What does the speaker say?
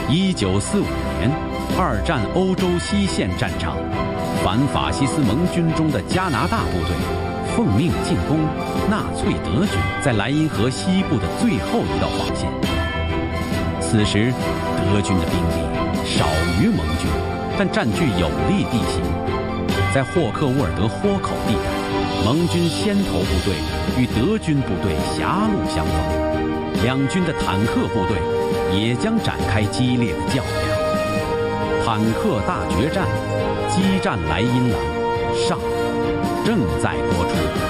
1945年，二战欧洲西线战场，反法西斯盟军中的加拿大部队奉命进攻纳粹德军在莱茵河西部的最后一道防线。此时，德军的兵力少于盟军，但占据有利地形。在霍克沃尔德豁口地带，盟军先头部队与德军部队狭路相逢，两军的坦克部队也将展开激烈的较量。坦克大决战，激战莱茵朗上，正在播出。